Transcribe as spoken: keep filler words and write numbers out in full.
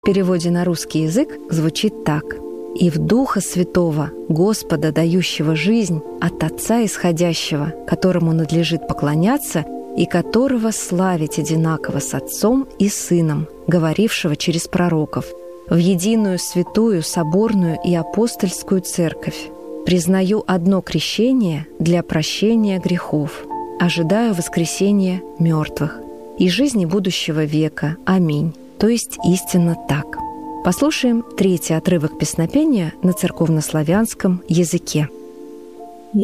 В переводе на русский язык звучит так: «И в Духа Святого, Господа, дающего жизнь, от Отца исходящего, которому надлежит поклоняться и которого славить одинаково с Отцом и Сыном, говорившего через пророков, в единую святую, соборную и апостольскую церковь. Признаю одно крещение для прощения грехов. Ожидаю воскресения мертвых и жизни будущего века. Аминь». То есть истинно так. Послушаем третий отрывок песнопения на церковнославянском языке.